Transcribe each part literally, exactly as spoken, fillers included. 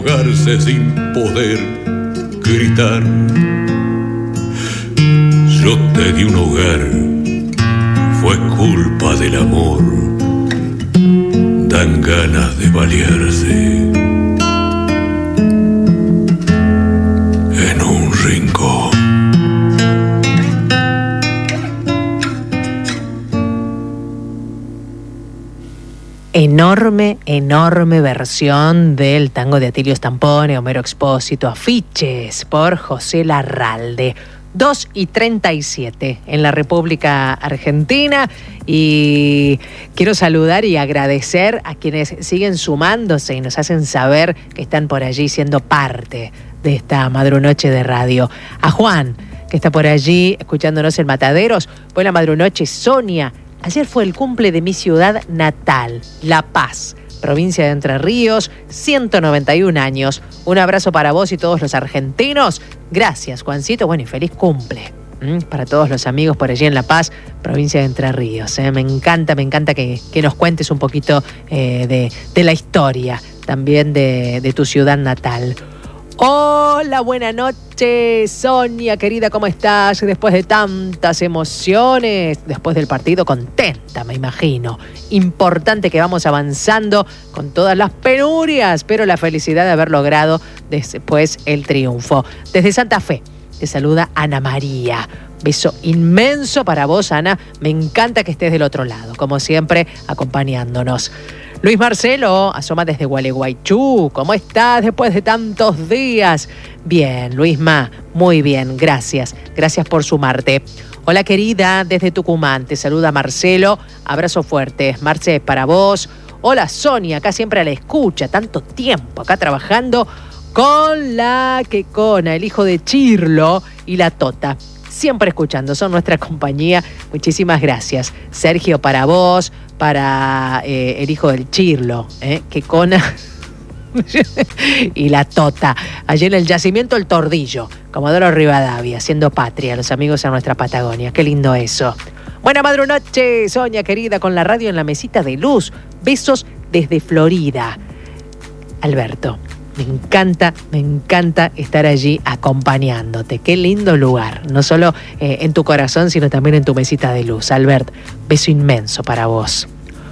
Sin poder gritar, yo te di un hogar, fue culpa del amor, dan ganas de balearse en un rincón. Enorme, enorme versión del tango de Atilio Stampone, Homero Expósito, Afiches, por José Larralde. dos y treinta y siete en la República Argentina, y quiero saludar y agradecer a quienes siguen sumándose y nos hacen saber que están por allí siendo parte de esta madrunoche de radio. A Juan, que está por allí escuchándonos en Mataderos. Buena madrunoche, Sonia. Ayer fue el cumple de mi ciudad natal, La Paz, provincia de Entre Ríos, ciento noventa y un años. Un abrazo para vos y todos los argentinos. Gracias, Juancito. Bueno, y feliz cumple ¿Mm? para todos los amigos por allí en La Paz, provincia de Entre Ríos. ¿eh? Me encanta, me encanta que, que nos cuentes un poquito eh, de, de la historia también de, de tu ciudad natal. Hola, buena noche, Sonia, querida, ¿cómo estás? Después de tantas emociones, después del partido, contenta, me imagino. Importante que vamos avanzando con todas las penurias, pero la felicidad de haber logrado después el triunfo. Desde Santa Fe, te saluda Ana María. Beso inmenso para vos, Ana. Me encanta que estés del otro lado, como siempre, acompañándonos. Luis Marcelo asoma desde Gualeguaychú. ¿Cómo estás después de tantos días? Bien, Luisma, muy bien, gracias. Gracias por sumarte. Hola, querida, desde Tucumán. Te saluda Marcelo. Abrazo fuerte. Marce, para vos. Hola, Sonia, acá siempre a la escucha. Tanto tiempo acá trabajando con la Quecona, el hijo de Chirlo, y la Tota. Siempre escuchando, son nuestra compañía. Muchísimas gracias. Sergio, para vos, para eh, el hijo del Chirlo, ¿eh? Quecona y la Tota. Allí en el yacimiento El Tordillo, Comodoro Rivadavia, haciendo patria, los amigos en nuestra Patagonia. Qué lindo eso. Buena madrunoche, Sonia, querida, con la radio en la mesita de luz. Besos desde Florida. Alberto. Me encanta, me encanta estar allí acompañándote. Qué lindo lugar, no solo eh, en tu corazón, sino también en tu mesita de luz. Albert, beso inmenso para vos.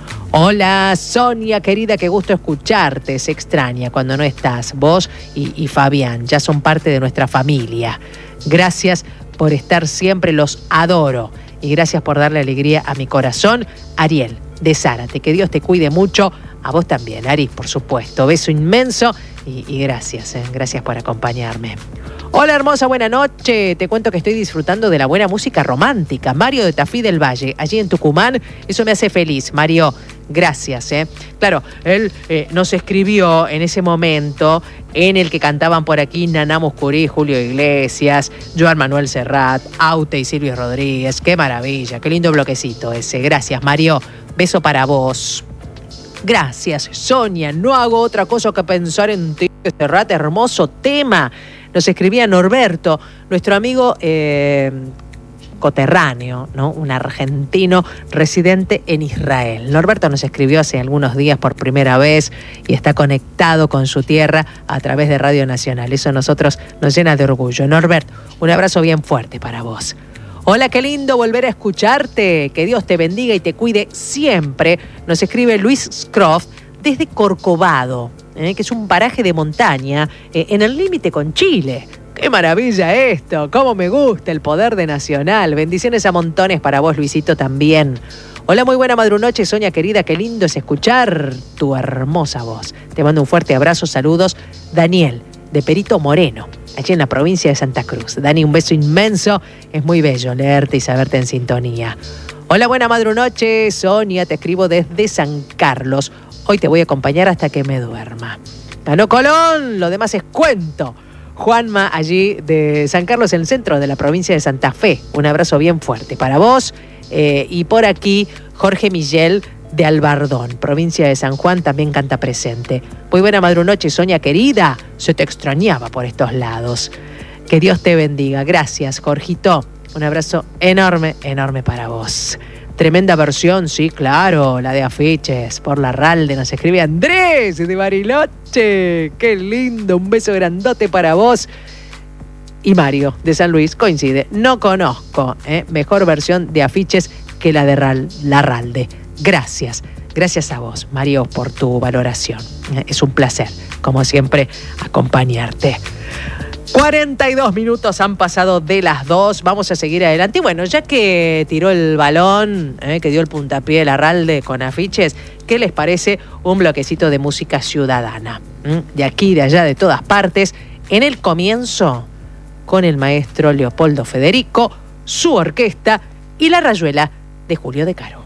Hola, Sonia, querida, qué gusto escucharte. Se extraña cuando no estás. Vos y, y Fabián ya son parte de nuestra familia. Gracias por estar siempre, los adoro. Y gracias por darle alegría a mi corazón. Ariel, de Zárate, que Dios te cuide mucho. A vos también, Ari, por supuesto. Beso inmenso y, y gracias, eh, gracias por acompañarme. Hola, hermosa, buena noche. Te cuento que estoy disfrutando de la buena música romántica. Mario de Tafí del Valle, allí en Tucumán. Eso me hace feliz, Mario. Gracias, ¿eh? Claro, él eh, nos escribió en ese momento en el que cantaban por aquí Naná Muscurí, Julio Iglesias, Joan Manuel Serrat, Aute y Silvio Rodríguez. Qué maravilla, qué lindo bloquecito ese. Gracias, Mario. Beso para vos. Gracias, Sonia. No hago otra cosa que pensar en ti, Serrat. Hermoso tema. Nos escribía Norberto, nuestro amigo eh, coterráneo, ¿no? Un argentino residente en Israel. Norberto nos escribió hace algunos días por primera vez y está conectado con su tierra a través de Radio Nacional. Eso a nosotros nos llena de orgullo. Norberto, un abrazo bien fuerte para vos. Hola, qué lindo volver a escucharte. Que Dios te bendiga y te cuide siempre. Nos escribe Luis Scroff desde Corcovado, eh, que es un paraje de montaña eh, en el límite con Chile. ¡Qué maravilla esto! ¡Cómo me gusta el poder de Nacional! Bendiciones a montones para vos, Luisito, también. Hola, muy buena madrunoche, Sonia, querida. Qué lindo es escuchar tu hermosa voz. Te mando un fuerte abrazo, saludos. Daniel, de Perito Moreno, allí en la provincia de Santa Cruz. Dani, un beso inmenso. Es muy bello leerte y saberte en sintonía. Hola, buena madrunoche, Sonia. Te escribo desde San Carlos. Hoy te voy a acompañar hasta que me duerma. Ganó Colón, lo demás es cuento. Juanma, allí de San Carlos, en el centro de la provincia de Santa Fe. Un abrazo bien fuerte para vos. Eh, y por aquí, Jorge Miguel de Albardón, provincia de San Juan, también canta presente. Muy buena madrunoche, Sonia, querida. Se te extrañaba por estos lados. Que Dios te bendiga. Gracias, Jorgito. Un abrazo enorme, enorme para vos. Tremenda versión, sí, claro, la de Afiches por Larralde. Nos escribe Andrés de Bariloche. Qué lindo, un beso grandote para vos. Y Mario de San Luis coincide. No conozco ¿eh? mejor versión de Afiches que la de Ral- Larralde. Gracias, gracias a vos, Mario, por tu valoración. Es un placer, como siempre, acompañarte. cuarenta y dos minutos han pasado de las dos. Vamos a seguir adelante. Y bueno, ya que tiró el balón, eh, que dio el puntapié Larralde con Afiches, ¿qué les parece un bloquecito de música ciudadana? ¿Mm? De aquí, de allá, de todas partes. En el comienzo, con el maestro Leopoldo Federico, su orquesta y la rayuela de Julio De Caro.